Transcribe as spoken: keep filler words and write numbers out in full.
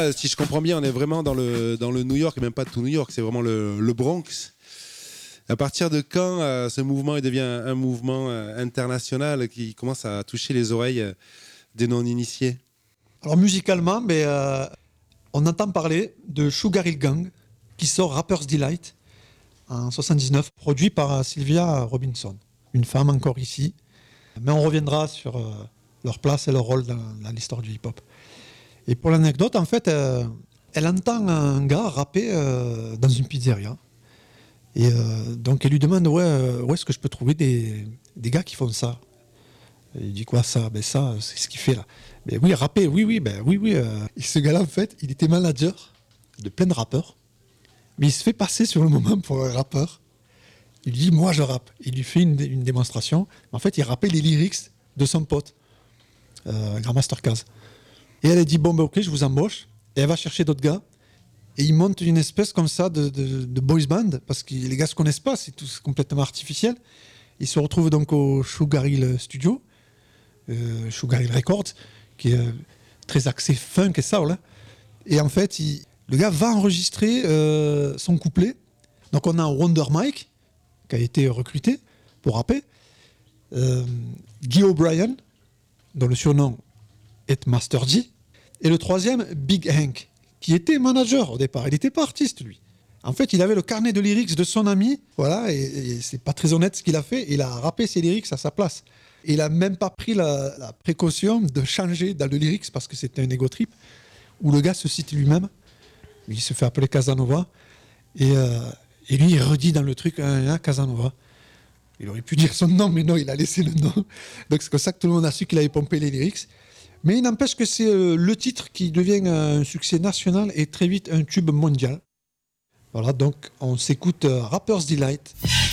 Si je comprends bien, on est vraiment dans le, dans le New York, et même pas tout New York, c'est vraiment le, le Bronx. À partir de quand euh, ce mouvement il devient un mouvement euh, international qui commence à toucher les oreilles euh, des non-initiés? Alors musicalement, mais, euh, on entend parler de Sugar Hill Gang qui sort Rapper's Delight en soixante-dix-neuf, produit par Sylvia Robinson, une femme encore ici. Mais on reviendra sur euh, leur place et leur rôle dans, dans l'histoire du hip-hop. Et pour l'anecdote, en fait, euh, elle entend un gars rapper euh, dans une pizzeria. Et euh, donc elle lui demande ouais, euh, où est-ce que je peux trouver des, des gars qui font ça. Et il dit quoi ça? Ben ça, c'est ce qu'il fait là. Ben oui, rapper, oui, oui, ben oui, oui. Euh. Et ce gars-là, en fait, il était manager de plein de rappeurs, mais il se fait passer sur le moment pour un rappeur. Il lui dit moi je rappe. Il lui fait une, une démonstration. En fait, il rappelle les lyrics de son pote, euh, Grandmaster Caz. Et elle a dit bon ben ok, je vous embauche. Et elle va chercher d'autres gars. Et ils montent une espèce comme ça de, de, de boys band, parce que les gars se connaissent pas, c'est tout c'est complètement artificiel. Ils se retrouvent donc au Sugar Hill Studio, euh, Sugar Hill Records, qui est euh, très axé funk et soul. Hein. Et en fait, il, le gars va enregistrer euh, son couplet. Donc on a Wonder Mike, qui a été recruté pour rapper, euh, Guy O'Brien, dont le surnom est Master G, et le troisième, Big Hank, qui était manager au départ. Il n'était pas artiste, lui. En fait, il avait le carnet de lyrics de son ami, voilà, et, et c'est pas très honnête ce qu'il a fait. Il a rappé ses lyrics à sa place. Et il a même pas pris la, la précaution de changer dans le lyrics parce que c'était un ego trip, où le gars se cite lui-même. Il se fait appeler Casanova. Et, euh, et lui, il redit dans le truc, hein, Casanova. Il aurait pu dire son nom, mais non, il a laissé le nom. Donc c'est comme ça que tout le monde a su qu'il avait pompé les lyrics. Mais il n'empêche que c'est euh, le titre qui devient un succès national et très vite un tube mondial. Voilà, donc on s'écoute euh, Rapper's Delight.